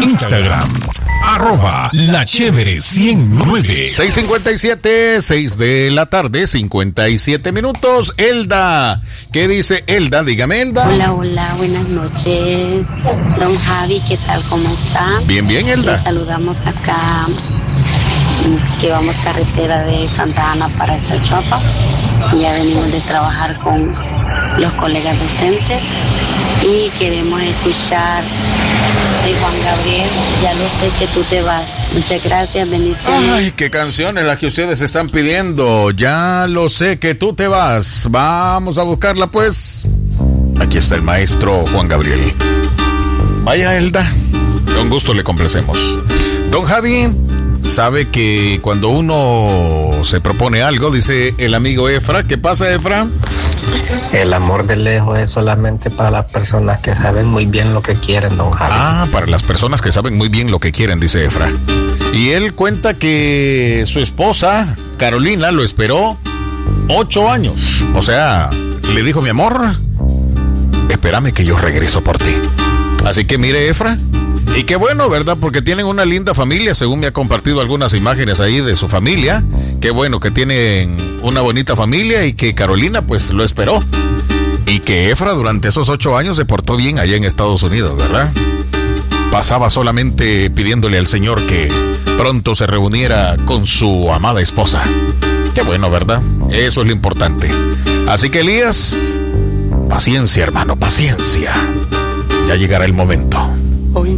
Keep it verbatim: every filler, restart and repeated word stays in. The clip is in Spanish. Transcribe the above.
Instagram, arroba la chévere ciento nueve. seis cincuenta y siete, seis de la tarde, cincuenta y siete minutos. Elda, ¿qué dice Elda? Dígame, Elda. Hola, hola, buenas noches. Don Javi, ¿qué tal? ¿Cómo está? Bien, bien, Elda. Les saludamos acá. Llevamos carretera de Santa Ana para Chochoapa. Ya venimos de trabajar con los colegas docentes y queremos escuchar de Juan Gabriel, Ya lo sé que tú te vas. Muchas gracias, bendiciones. Ay, qué canciones las que ustedes están pidiendo. Ya lo sé que tú te vas. Vamos a buscarla, pues. Aquí está el maestro Juan Gabriel. Vaya, Elda, con gusto le complacemos. Don Javi, sabe que cuando uno se propone algo, dice el amigo Efra. ¿Qué pasa, Efra? El amor de lejos es solamente para las personas que saben muy bien lo que quieren, don Javi. Ah, para las personas que saben muy bien lo que quieren, dice Efra. Y él cuenta que su esposa, Carolina, lo esperó ocho años. O sea, le dijo, mi amor, espérame que yo regreso por ti. Así que mire, Efra, y qué bueno, ¿verdad? Porque tienen una linda familia, según me ha compartido algunas imágenes ahí de su familia. Qué bueno que tienen una bonita familia y que Carolina pues lo esperó. Y que Efra durante esos ocho años se portó bien allá en Estados Unidos, ¿verdad? Pasaba solamente pidiéndole al Señor que pronto se reuniera con su amada esposa. Qué bueno, ¿verdad? Eso es lo importante. Así que Elías, paciencia, hermano, paciencia. Ya llegará el momento.